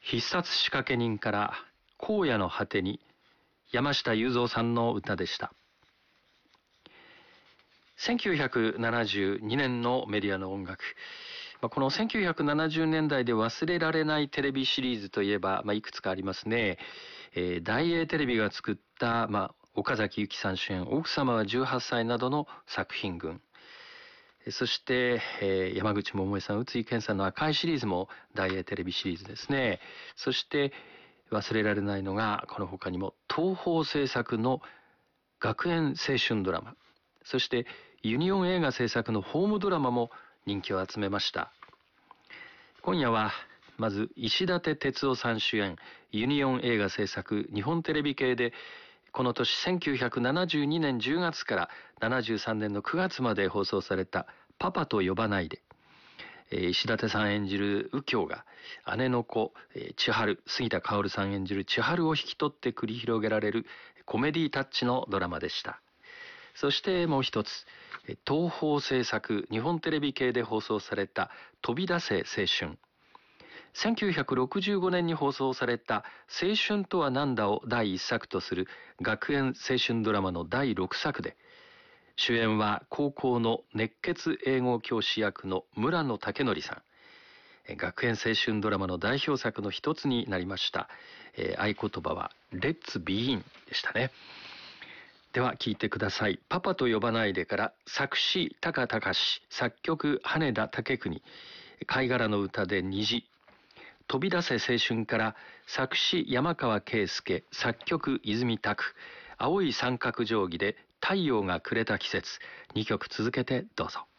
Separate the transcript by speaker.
Speaker 1: 必殺仕掛け人から荒野の果てに、山下雄三さんの歌でした。1972年のメディアの音楽。この1970年代で忘れられないテレビシリーズといえば、いくつかありますね。大英テレビが作った、岡崎由紀さん主演、奥様は18歳などの作品群。そして、山口百恵さん、宇津井健さんの赤いシリーズも大英テレビシリーズですね。そして忘れられないのが、この他にも東宝制作の学園青春ドラマ、そしてユニオン映画制作のホームドラマも人気を集めました。今夜はまず石立哲夫さん主演、ユニオン映画制作日本テレビ系で、この年1972年10月から73年の9月まで放送されたパパと呼ばないで、石立さん演じる右京が姉の子千春、杉田薫さん演じる千春を引き取って繰り広げられるコメディタッチのドラマでした。そしてもう一つ、東宝制作日本テレビ系で放送された飛び出せ青春。1965年に放送された青春とはなんだを第1作とする学園青春ドラマの第6作で、主演は高校の熱血英語教師役の村野武則さん。学園青春ドラマの代表作の一つになりました。合言葉はレッツビギンでしたね。では聞いてください。パパと呼ばないでから、作詞高隆、作曲羽田武邦、貝殻の歌で虹。飛び出せ青春から作詞山川圭介、作曲泉拓、青い三角定規で太陽が暮れた季節、2曲続けてどうぞ。